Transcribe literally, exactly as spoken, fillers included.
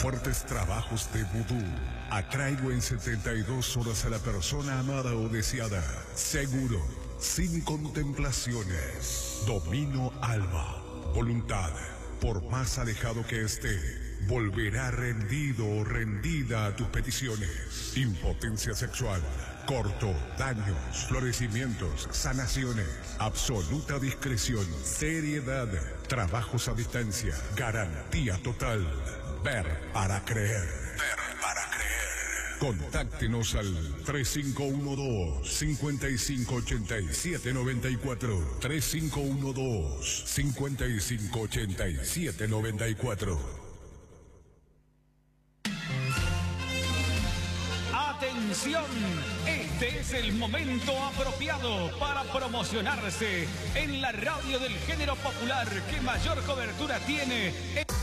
fuertes trabajos de vudú. Atraigo en setenta y dos horas a la persona amada o deseada. Seguro, sin contemplaciones. Domino alma, voluntad. Por más alejado que esté, volverá rendido o rendida a tus peticiones. Impotencia sexual, corto, daños, florecimientos, sanaciones, absoluta discreción, seriedad, trabajos a distancia, garantía total. Ver para creer. Ver para creer. Contáctenos al tres cinco uno dos, cinco cinco ocho siete nueve cuatro. tres cinco uno dos, cinco cinco ocho siete nueve cuatro. ¡Atención! Este es el momento apropiado para promocionarse en la radio del género popular que mayor cobertura tiene.